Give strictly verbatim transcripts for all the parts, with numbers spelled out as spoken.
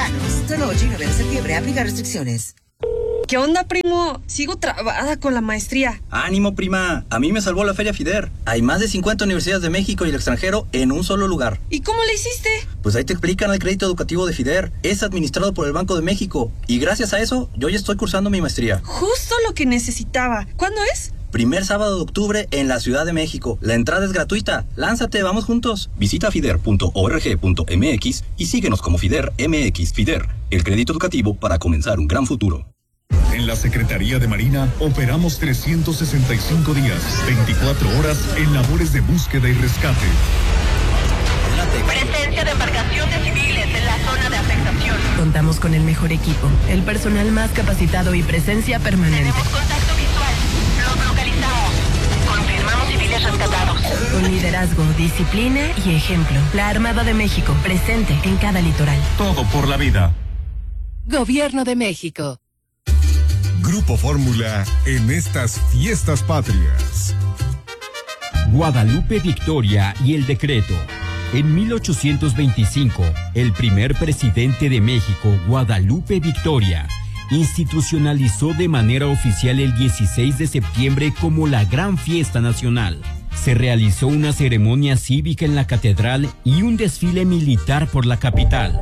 mexicanos. Solo ocho y nueve de septiembre. Aplica restricciones. ¿Qué onda, primo? Sigo trabada con la maestría. Ánimo, prima. A mí me salvó la Feria FIDER. Hay más de cincuenta universidades de México y el extranjero en un solo lugar. ¿Y cómo le hiciste? Pues ahí te explican el crédito educativo de FIDER. Es administrado por el Banco de México. Y gracias a eso, yo ya estoy cursando mi maestría. Justo lo que necesitaba. ¿Cuándo es? Primer sábado de octubre en la Ciudad de México. La entrada es gratuita. Lánzate, vamos juntos. Visita fider punto org punto m x y síguenos como FIDER M X. FIDER, el crédito educativo para comenzar un gran futuro. En la Secretaría de Marina operamos trescientos sesenta y cinco días, veinticuatro horas en labores de búsqueda y rescate. Presencia de embarcaciones civiles en la zona de afectación. Contamos con el mejor equipo, el personal más capacitado y presencia permanente. Tenemos contacto visual. Los localizamos. Confirmamos civiles rescatados. Con liderazgo, disciplina y ejemplo. La Armada de México, presente en cada litoral. Todo por la vida. Gobierno de México. Grupo Fórmula en estas fiestas patrias. Guadalupe Victoria y el decreto. En mil ochocientos veinticinco, el primer presidente de México, Guadalupe Victoria, institucionalizó de manera oficial el dieciséis de septiembre como la gran fiesta nacional. Se realizó una ceremonia cívica en la catedral y un desfile militar por la capital.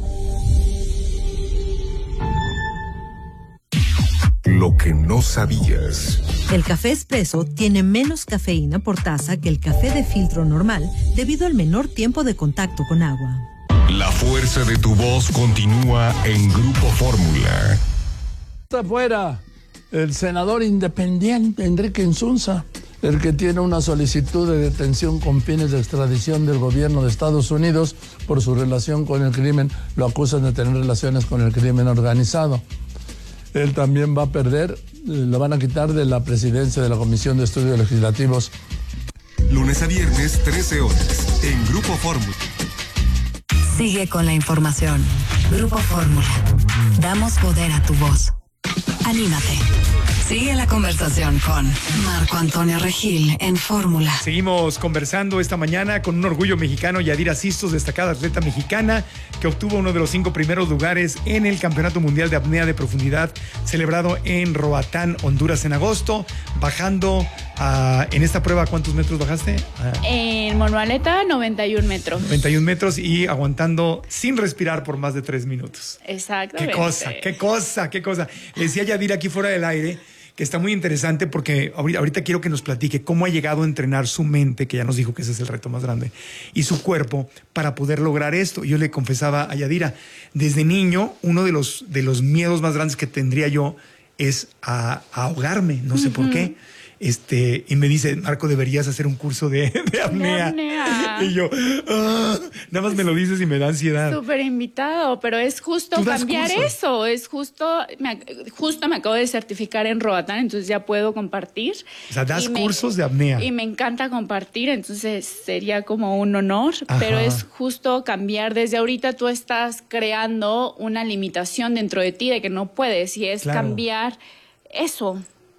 Lo que no sabías. El café expreso tiene menos cafeína por taza que el café de filtro normal debido al menor tiempo de contacto con agua. La fuerza de tu voz continúa en Grupo Fórmula. Está afuera el senador independiente Enrique Insunza, el que tiene una solicitud de detención con fines de extradición del gobierno de Estados Unidos por su relación con el crimen. Lo acusan de tener relaciones con el crimen organizado. Él también va a perder, lo van a quitar de la presidencia de la Comisión de Estudios Legislativos. Lunes a viernes, trece horas, en Grupo Fórmula. Sigue con la información. Grupo Fórmula. Damos poder a tu voz. Anímate. Sigue la conversación con Marco Antonio Regil en Fórmula. Seguimos conversando esta mañana con un orgullo mexicano, Yadira Sistos, destacada atleta mexicana que obtuvo uno de los cinco primeros lugares en el Campeonato Mundial de Apnea de Profundidad celebrado en Roatán, Honduras en agosto, bajando a, en esta prueba, ¿cuántos metros bajaste? A... En monoaleta, noventa y un metros. noventa y un metros y aguantando sin respirar por más de tres minutos. Exactamente. Qué cosa, qué cosa, qué cosa. Le decía Yadira aquí fuera del aire que está muy interesante porque ahorita quiero que nos platique cómo ha llegado a entrenar su mente, que ya nos dijo que ese es el reto más grande, y su cuerpo para poder lograr esto. Yo le confesaba a Yadira, desde niño, uno de los, de los miedos más grandes que tendría yo es a, a ahogarme, no sé uh-huh. por qué. Este, y me dice, Marco, deberías hacer un curso de, de apnea. apnea. Y yo, ah, nada más me lo dices y me da ansiedad. Súper invitado, pero es justo cambiar cursos? eso. Es justo, me, justo me acabo de certificar en Roatán, entonces ya puedo compartir. O sea, das cursos me, de apnea. Y me encanta compartir, entonces sería como un honor, Ajá. pero es justo cambiar. Desde ahorita tú estás creando una limitación dentro de ti de que no puedes, y es claro. cambiar eso.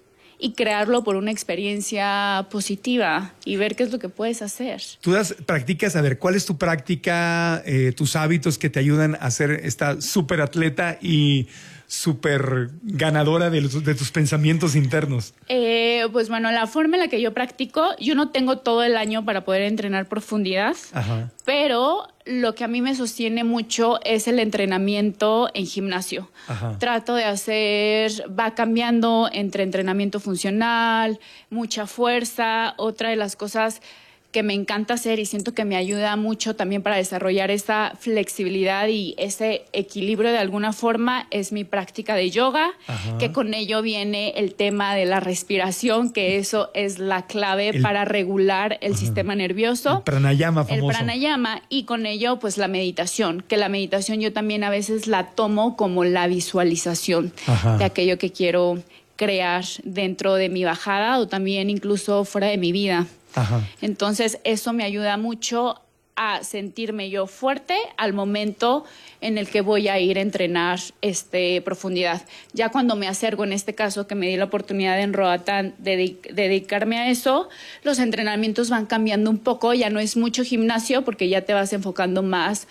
Y crearlo por una experiencia positiva y ver qué es lo que puedes hacer. Tú das, practicas, a ver, ¿cuál es tu práctica, eh, tus hábitos que te ayudan a ser esta súper atleta y súper ganadora de, los, de tus pensamientos internos? Eh, pues bueno, la forma en la que yo practico, yo no tengo todo el año para poder entrenar profundidad, Ajá. pero lo que a mí me sostiene mucho es el entrenamiento en gimnasio. Ajá. Trato de hacer, va cambiando entre entrenamiento funcional, mucha fuerza. Otra de las cosas que me encanta hacer y siento que me ayuda mucho también para desarrollar esa flexibilidad y ese equilibrio de alguna forma es mi práctica de yoga, Ajá. que con ello viene el tema de la respiración, que eso es la clave el, para regular el Ajá. sistema nervioso. El pranayama famoso. El pranayama, y con ello pues la meditación, que la meditación yo también a veces la tomo como la visualización Ajá. de aquello que quiero crear dentro de mi bajada o también incluso fuera de mi vida. Ajá. Entonces eso me ayuda mucho a sentirme yo fuerte al momento en el que voy a ir a entrenar este, profundidad. Ya cuando me acerco, en este caso que me di la oportunidad en Roatán de dedic- dedicarme a eso, los entrenamientos van cambiando un poco, ya no es mucho gimnasio porque ya te vas enfocando más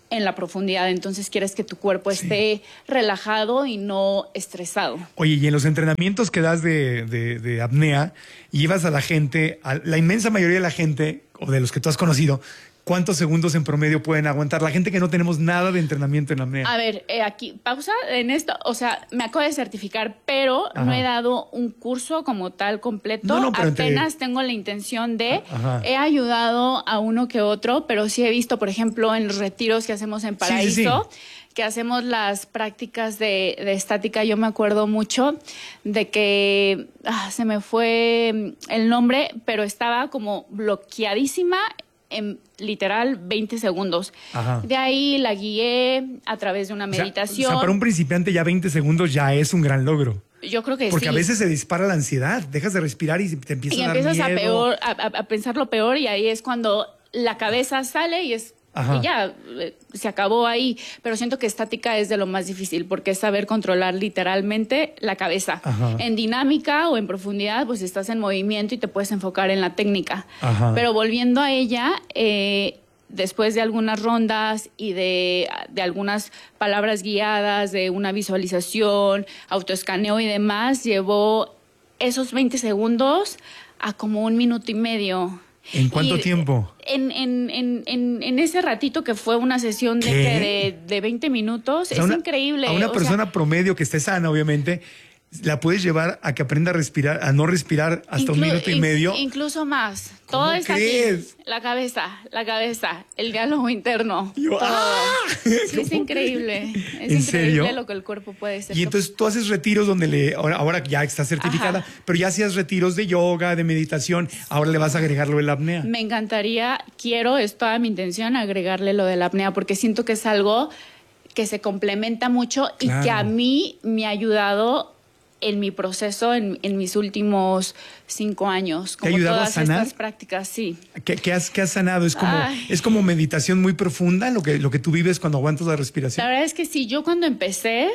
en la profundidad. Entonces quieres que tu cuerpo sí. esté relajado y no estresado. Oye, y en los entrenamientos que das de, de, de apnea, llevas a la gente, a la inmensa mayoría de la gente, o de los que tú has conocido, ¿cuántos segundos en promedio pueden aguantar? La gente que no tenemos nada de entrenamiento en apnea. A ver, eh, aquí, pausa en esto. O sea, me acabo de certificar, pero Ajá. no he dado un curso como tal completo. No, no, pero Apenas entre... tengo la intención de... Ajá. He ayudado a uno que otro, pero sí he visto, por ejemplo, en los retiros que hacemos en Paraíso, sí, sí, sí. que hacemos las prácticas de, de estática. Yo me acuerdo mucho de que ah, se me fue el nombre, pero estaba como bloqueadísima en literal veinte segundos. Ajá. De ahí la guié a través de una meditación. O sea, o sea, para un principiante ya veinte segundos ya es un gran logro. Yo creo que Porque sí. a veces se dispara la ansiedad, dejas de respirar y te empieza y a dar empiezas miedo. a, peor, a, a pensar lo peor y ahí es cuando la cabeza sale y es Ajá. y ya, se acabó ahí. Pero siento que estática es de lo más difícil porque es saber controlar literalmente la cabeza. Ajá. En dinámica o en profundidad, pues estás en movimiento y te puedes enfocar en la técnica. Ajá. Pero volviendo a ella, eh, después de algunas rondas y de, de algunas palabras guiadas, de una visualización, autoescaneo y demás, llevó esos veinte segundos a como un minuto y medio. ¿En cuánto y tiempo? En, en, en, en, en ese ratito que fue una sesión de, que de, de veinte minutos, o sea, es una, increíble. A una o persona sea, promedio que esté sana, obviamente, la puedes llevar a que aprenda a respirar, a no respirar hasta un minuto y medio. Incluso más. Todo está crees? aquí. La cabeza, la cabeza, el diálogo interno. Yo, todo. ¡ah! Sí, es increíble. Es ¿En increíble serio? lo que el cuerpo puede ser. Y entonces tú haces retiros donde le, ahora, ahora ya estás certificada, Ajá. pero ya hacías retiros de yoga, de meditación, ahora le vas a agregar lo de la apnea. Me encantaría, quiero, es toda mi intención, agregarle lo de la apnea, porque siento que es algo que se complementa mucho claro. y que a mí me ha ayudado en mi proceso, en, en mis últimos cinco años. Como ¿Te ha ayudado todas a sanar? Estas prácticas, sí. ¿Qué, qué, has, qué has sanado? ¿Es como, ¿Es como meditación muy profunda lo que, lo que tú vives cuando aguantas la respiración? La verdad es que sí. Yo cuando empecé,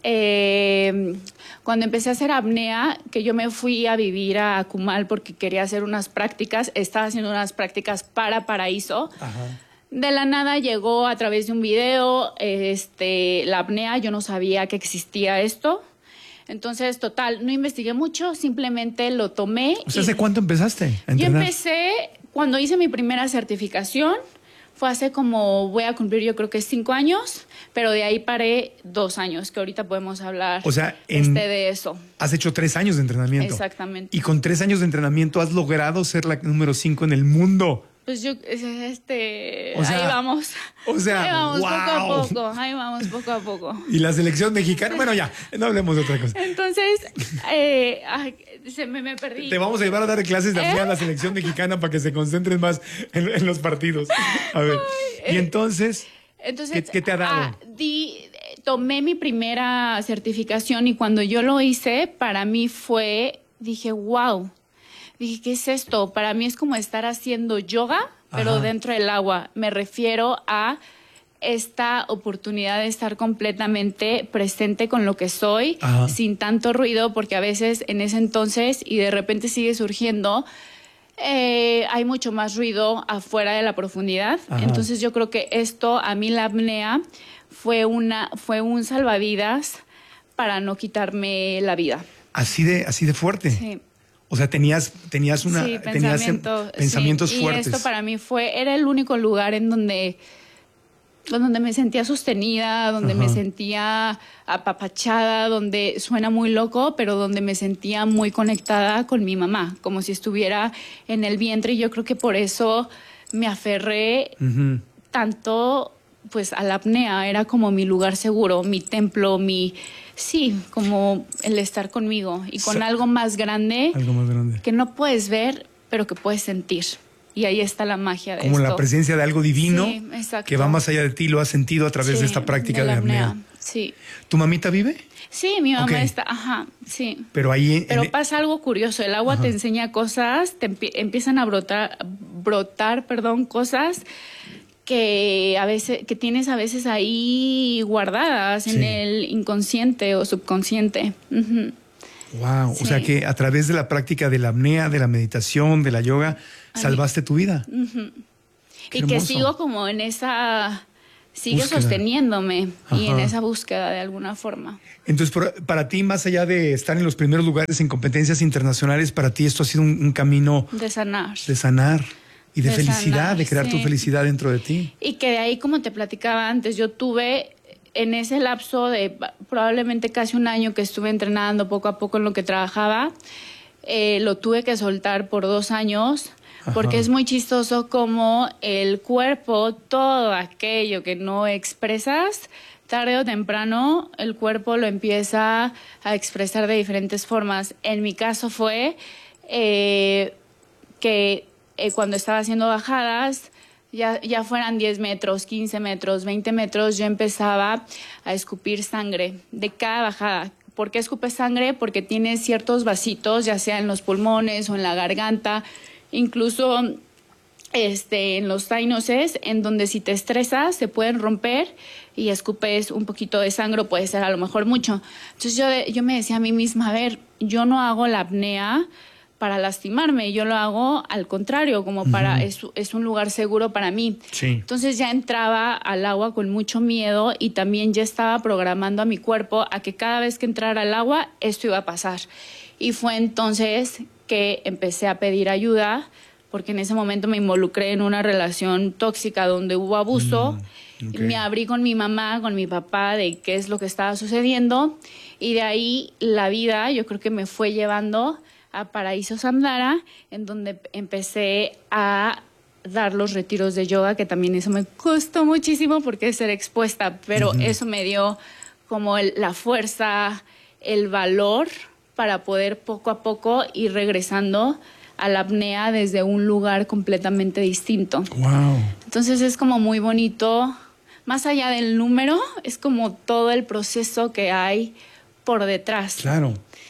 eh, cuando empecé a hacer apnea, que yo me fui a vivir a Cumal porque quería hacer unas prácticas, estaba haciendo unas prácticas para Paraíso. Ajá. De la nada llegó a través de un video este, la apnea. Yo no sabía que existía esto. Entonces, total, no investigué mucho, simplemente lo tomé. O sea, ¿hace cuánto empezaste a entrenar? Yo empecé cuando hice mi primera certificación. Fue hace como, voy a cumplir yo creo que cinco años, pero de ahí paré dos años, que ahorita podemos hablar o sea, en, este, de eso. Has hecho tres años de entrenamiento. Exactamente. Y con tres años de entrenamiento has logrado ser la número cinco en el mundo. Pues yo, este, o sea, ahí vamos. O sea, ahí vamos wow. poco a poco, ahí vamos poco a poco. Y la selección mexicana, bueno ya, no hablemos de otra cosa. Entonces, eh, ay, se me, me perdí. Te vamos a llevar a dar clases de apnea ¿Eh? a la selección mexicana para que se concentren más en, en los partidos. A ver, ay, y entonces, entonces ¿qué, qué te ha dado? Ah, di, tomé mi primera certificación y cuando yo lo hice, para mí fue, dije, wow. Dije, ¿qué es esto? Para mí es como estar haciendo yoga, pero Ajá. dentro del agua. Me refiero a esta oportunidad de estar completamente presente con lo que soy, Ajá. sin tanto ruido, porque a veces en ese entonces, y de repente sigue surgiendo, eh, hay mucho más ruido afuera de la profundidad. Ajá. Entonces yo creo que esto, a mí la apnea, fue, una, fue un salvavidas para no quitarme la vida. Así de, así de fuerte. Sí. O sea, tenías, tenías, una, sí, tenías pensamiento, pensamientos sí. fuertes. Y esto para mí fue, era el único lugar en donde, donde me sentía sostenida, donde Ajá. me sentía apapachada, donde suena muy loco, pero donde me sentía muy conectada con mi mamá, como si estuviera en el vientre. Y yo creo que por eso me aferré uh-huh. tanto pues a la apnea. Era como mi lugar seguro, mi templo, mi... Sí, como el estar conmigo y con Sa- algo más grande, algo más grande que no puedes ver, pero que puedes sentir. Y ahí está la magia de como esto. Como la presencia de algo divino sí, que va más allá de ti, lo has sentido a través sí, de esta práctica de, de apnea. apnea. Sí. ¿Tu mamita vive? Sí, mi mamá okay. está, ajá, sí. Pero ahí... Pero en... pasa algo curioso, el agua ajá. te enseña cosas, te empie- empiezan a brotar, brotar, perdón, cosas... que a veces que tienes a veces ahí guardadas sí. en el inconsciente o subconsciente. Uh-huh. Wow, sí. O sea que a través de la práctica de la apnea, de la meditación, de la yoga, Ay. salvaste tu vida. Uh-huh. Y hermoso. Que sigo como en esa sigue búsqueda. sosteniéndome Ajá. y en esa búsqueda de alguna forma. Entonces, por, para ti, más allá de estar en los primeros lugares en competencias internacionales, para ti esto ha sido un, un camino De sanar. de sanar y de, De felicidad, sanar, de crear tu sí. felicidad dentro de ti. Y que de ahí, como te platicaba antes, yo tuve en ese lapso de probablemente casi un año que estuve entrenando poco a poco en lo que trabajaba, eh, lo tuve que soltar por dos años. Porque Ajá. es muy chistoso como el cuerpo, todo aquello que no expresas, tarde o temprano el cuerpo lo empieza a expresar de diferentes formas. En mi caso fue eh, que eh, cuando estaba haciendo bajadas, ya, ya fueran diez metros, quince metros, veinte metros, yo empezaba a escupir sangre de cada bajada. ¿Por qué escupes sangre? Porque tiene ciertos vasitos, ya sea en los pulmones o en la garganta, incluso este, en los sinuses, en donde si te estresas se pueden romper y escupes un poquito de sangre, puede ser a lo mejor mucho. Entonces yo, yo me decía a mí misma, a ver, yo no hago la apnea para lastimarme, yo lo hago al contrario, como para, es, es un lugar seguro para mí. Sí. Entonces ya entraba al agua con mucho miedo y también ya estaba programando a mi cuerpo a que cada vez que entrara al agua esto iba a pasar. Y fue entonces que empecé a pedir ayuda, porque en ese momento me involucré en una relación tóxica donde hubo abuso. Mm, okay. Me abrí con mi mamá, con mi papá, de qué es lo que estaba sucediendo. Y de ahí la vida, yo creo que me fue llevando a Paraíso Samdara, en donde empecé a dar los retiros de yoga, que también eso me costó muchísimo porque es ser expuesta, pero uh-huh. eso me dio como el, la fuerza, el valor para poder poco a poco ir regresando a la apnea desde un lugar completamente distinto. Wow. Entonces es como muy bonito, más allá del número, es como todo el proceso que hay por detrás. Claro.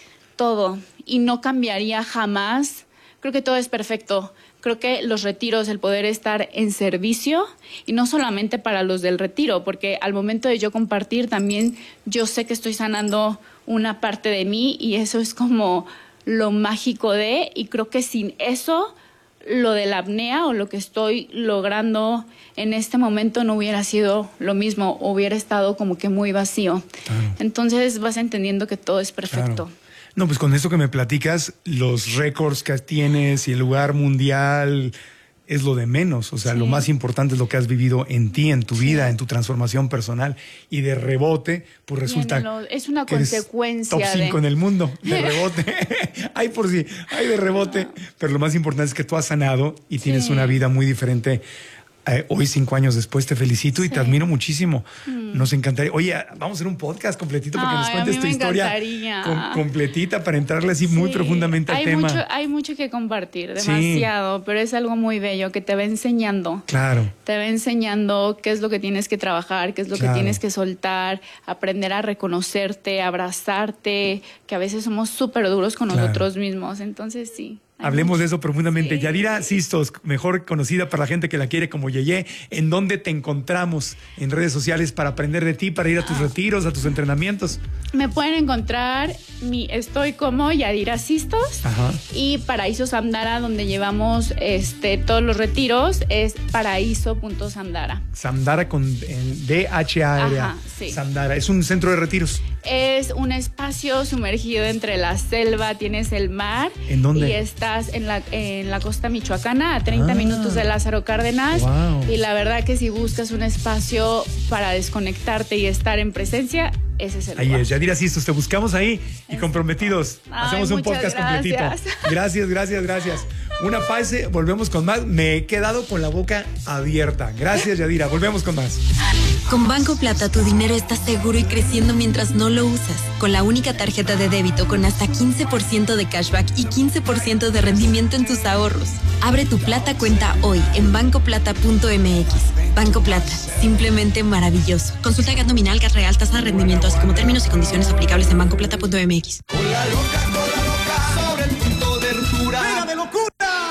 Todo. Y no cambiaría jamás. Creo que todo es perfecto. Creo que los retiros, el poder estar en servicio, y no solamente para los del retiro, porque al momento de yo compartir también yo sé que estoy sanando una parte de mí y eso es como lo mágico de, y creo que sin eso lo de la apnea o lo que estoy logrando en este momento no hubiera sido lo mismo, hubiera estado como que muy vacío. Claro. Entonces vas entendiendo que todo es perfecto. Claro. No, pues con esto que me platicas, los récords que tienes y el lugar mundial es lo de menos. O sea, sí. Lo más importante es lo que has vivido en ti, en tu vida, sí. En tu transformación personal. Y de rebote, pues resulta lo, es una que consecuencia eres top cinco de... en el mundo, de rebote. Hay por sí, hay de rebote. Pero lo más importante es que tú has sanado y tienes sí. una vida muy diferente. Eh, hoy, cinco años después, te felicito y sí. te admiro muchísimo. Mm. Nos encantaría. Oye, vamos a hacer un podcast completito para que Ay, nos cuentes tu historia com completita para entrarle así sí. muy profundamente al hay tema. Mucho, hay mucho que compartir, demasiado, sí. pero es algo muy bello que te va enseñando. Claro. Te va enseñando qué es lo que tienes que trabajar, qué es lo claro. que tienes que soltar, aprender a reconocerte, abrazarte, que a veces somos súper duros con claro. nosotros mismos. Entonces, sí. Hablemos de eso profundamente. Sí. Yadira Sistos, mejor conocida para la gente que la quiere como Yeye, ¿en dónde te encontramos en redes sociales para aprender de ti, para ir a tus ah. retiros, a tus entrenamientos? Me pueden encontrar, mi, estoy como Yadira Sistos. Ajá. Y Paraíso Samdara, donde llevamos este, todos los retiros, es paraíso punto samdara. Samdara con D H A R A. Ajá, sí. Samdara, es un centro de retiros. Es un espacio sumergido entre la selva, tienes el mar. ¿En dónde? Y estás en la, en la costa michoacana, a treinta ah, minutos de Lázaro Cárdenas. Wow. Y la verdad que si buscas un espacio para desconectarte y estar en presencia, ese es el ahí lugar. es, Yadira Sistos, te buscamos ahí y comprometidos. Ay, hacemos un podcast gracias. completito. Gracias, gracias, gracias. Una pausa, volvemos con más. Me he quedado con la boca abierta. Gracias, Yadira. Volvemos con más. Con Banco Plata tu dinero está seguro y creciendo mientras no lo usas. Con la única tarjeta de débito con hasta quince por ciento de cashback y quince por ciento de rendimiento en tus ahorros. Abre tu Plata cuenta hoy en banco plata punto m x. Banco Plata, simplemente maravilloso. Consulta G A T nominal, G A T real, tasa de rendimiento, así como términos y condiciones aplicables en banco plata punto m x. Con la loca, con la loca, sobre el punto de ruptura. ¡Venga de locura!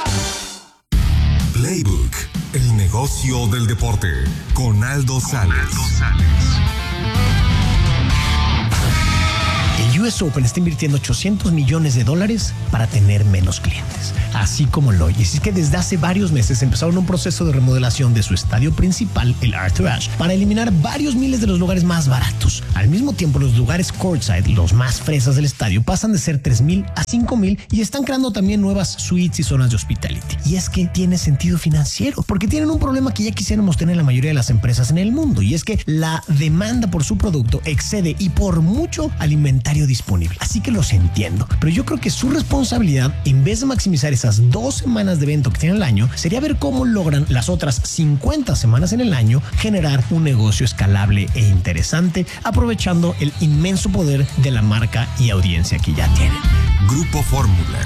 Playbook, el negocio del deporte, con Aldo Sales. En U U S Open está invirtiendo ochocientos millones de dólares para tener menos clientes, así como lo oyes. Es que desde hace varios meses empezaron un proceso de remodelación de su estadio principal, el Arthur Ashe, para eliminar varios miles de los lugares más baratos. Al mismo tiempo, los lugares courtside, los más fresas del estadio, pasan de ser tres mil a cinco mil y están creando también nuevas suites y zonas de hospitality. Y es que tiene sentido financiero, porque tienen un problema que ya quisiéramos tener la mayoría de las empresas en el mundo, y es que la demanda por su producto excede y por mucho al inventario disponible. Así que los entiendo, pero yo creo que su responsabilidad, en vez de maximizar esas dos semanas de evento que tienen al año, sería ver cómo logran las otras cincuenta semanas en el año generar un negocio escalable e interesante, aprovechando el inmenso poder de la marca y audiencia que ya tienen. Grupo Fórmula.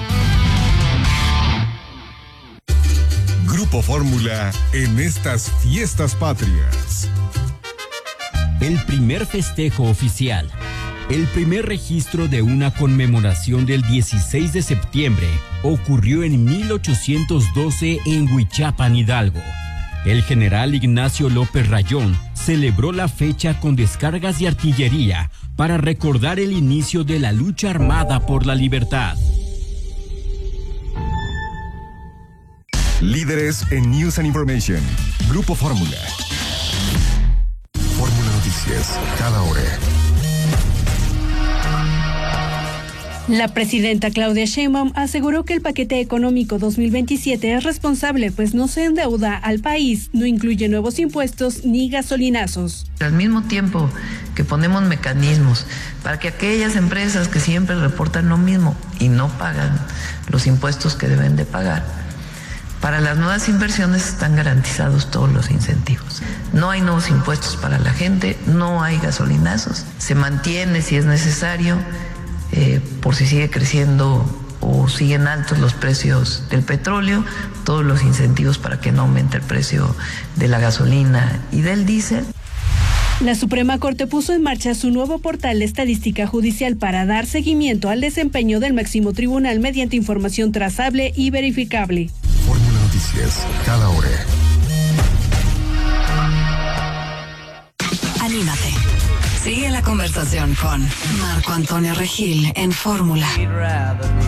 Grupo Fórmula en estas fiestas patrias. El primer festejo oficial. El primer registro de una conmemoración del dieciséis de septiembre ocurrió en mil ochocientos doce en Huichapan, Hidalgo. El general Ignacio López Rayón celebró la fecha con descargas de artillería para recordar el inicio de la lucha armada por la libertad. Líderes en News and Information. Grupo Fórmula. Fórmula Noticias, cada hora. La presidenta Claudia Sheinbaum aseguró que el paquete económico dos mil veintisiete es responsable, pues no se endeuda al país, no incluye nuevos impuestos ni gasolinazos. Al mismo tiempo que ponemos mecanismos para que aquellas empresas que siempre reportan lo mismo y no pagan los impuestos que deben de pagar, para las nuevas inversiones están garantizados todos los incentivos. No hay nuevos impuestos para la gente, no hay gasolinazos, se mantiene si es necesario. Eh, por si sigue creciendo o siguen altos los precios del petróleo, todos los incentivos para que no aumente el precio de la gasolina y del diésel. La Suprema Corte puso en marcha su nuevo portal de estadística judicial para dar seguimiento al desempeño del máximo tribunal mediante información trazable y verificable. Fórmula Noticias, cada hora. Anímate. Sigue la conversación con Marco Antonio Regil en Fórmula.